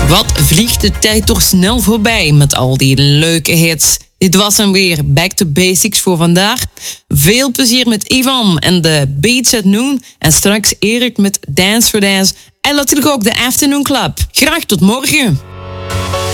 Wat vliegt de tijd toch snel voorbij met al die leuke hits. Dit was hem weer, Back to Basics voor vandaag. Veel plezier met Ivan en de Beats at Noon. En straks Erik met Dance for Dance. En natuurlijk ook de Afternoon Club. Graag tot morgen.